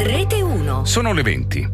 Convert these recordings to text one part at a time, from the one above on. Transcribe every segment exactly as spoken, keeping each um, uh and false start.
Rete uno. Sono le venti.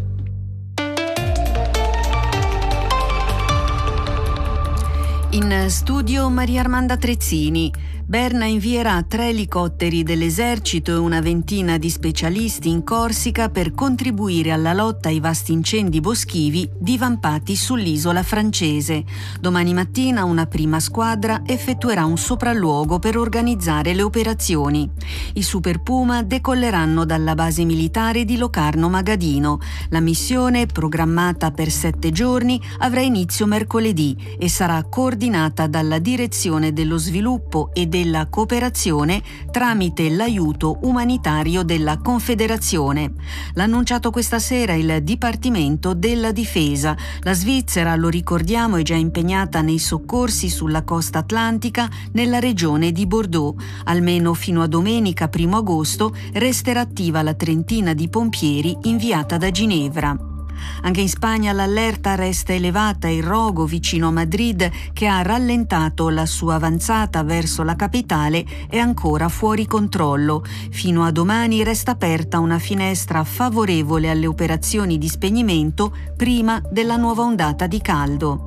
In studio Maria Armanda Trezzini. Berna invierà tre elicotteri dell'esercito e una ventina di specialisti in Corsica per contribuire alla lotta ai vasti incendi boschivi divampati sull'isola francese. Domani mattina una prima squadra effettuerà un sopralluogo per organizzare le operazioni. I Super Puma decolleranno dalla base militare di Locarno Magadino. La missione, programmata per sette giorni, avrà inizio mercoledì e sarà coordinata dalla Direzione dello Sviluppo e della Cooperazione tramite l'aiuto umanitario della Confederazione. L'ha annunciato questa sera il Dipartimento della Difesa. La Svizzera, lo ricordiamo, è già impegnata nei soccorsi sulla costa atlantica nella regione di Bordeaux. Almeno fino a domenica primo agosto resterà attiva la trentina di pompieri inviata da Ginevra. Anche in Spagna l'allerta resta elevata e il rogo vicino a Madrid, che ha rallentato la sua avanzata verso la capitale, è ancora fuori controllo. Fino a domani resta aperta una finestra favorevole alle operazioni di spegnimento prima della nuova ondata di caldo.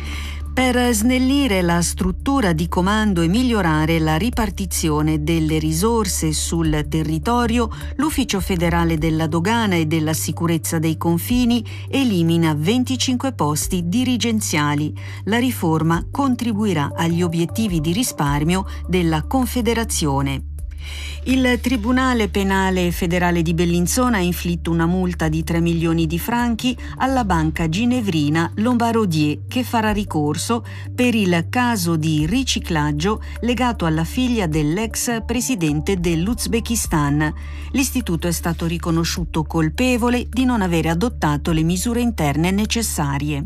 Per snellire la struttura di comando e migliorare la ripartizione delle risorse sul territorio, l'Ufficio federale della dogana e della sicurezza dei confini elimina venticinque posti dirigenziali. La riforma contribuirà agli obiettivi di risparmio della Confederazione. Il Tribunale Penale Federale di Bellinzona ha inflitto una multa di tre milioni di franchi alla banca ginevrina Lombardier, che farà ricorso per il caso di riciclaggio legato alla figlia dell'ex presidente dell'Uzbekistan. L'istituto è stato riconosciuto colpevole di non avere adottato le misure interne necessarie.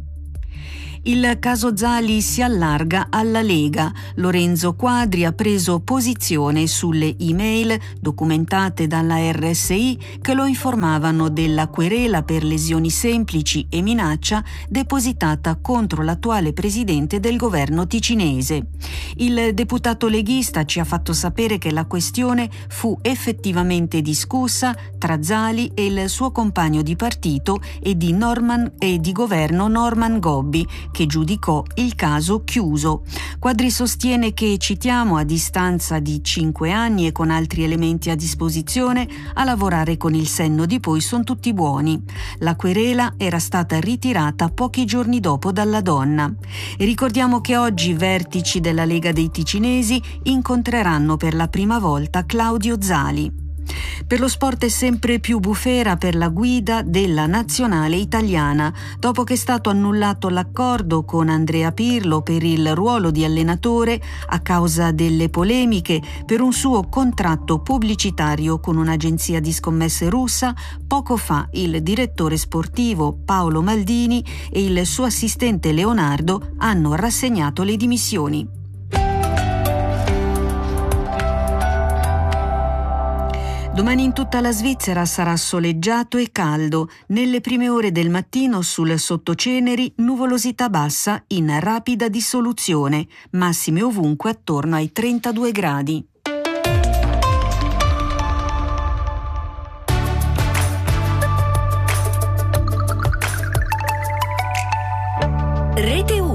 Il caso Zali si allarga alla Lega. Lorenzo Quadri ha preso posizione sulle email documentate dalla R S I che lo informavano della querela per lesioni semplici e minaccia depositata contro l'attuale presidente del governo ticinese. Il deputato leghista ci ha fatto sapere che la questione fu effettivamente discussa tra Zali e il suo compagno di partito e di, Norman, e di governo Norman Gobbi, che giudicò il caso chiuso. Quadri sostiene che, citiamo, a distanza di cinque anni e con altri elementi a disposizione, a lavorare con il senno di poi sono tutti buoni. La querela era stata ritirata pochi giorni dopo dalla donna. E ricordiamo che oggi i vertici della Lega dei Ticinesi incontreranno per la prima volta Claudio Zali. Per lo sport è sempre più bufera per la guida della nazionale italiana. Dopo che è stato annullato l'accordo con Andrea Pirlo per il ruolo di allenatore a causa delle polemiche per un suo contratto pubblicitario con un'agenzia di scommesse russa, poco fa il direttore sportivo Paolo Maldini e il suo assistente Leonardo hanno rassegnato le dimissioni. Domani in tutta la Svizzera sarà soleggiato e caldo. Nelle prime ore del mattino sul sottoceneri nuvolosità bassa in rapida dissoluzione, massime ovunque attorno ai trentadue gradi. Rete